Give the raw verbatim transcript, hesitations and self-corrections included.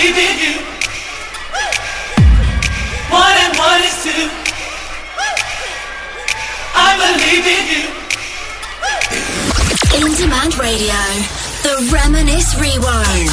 believe in you. One and one is two. I believe in you. In Demand Radio, the Reminisce Rewind.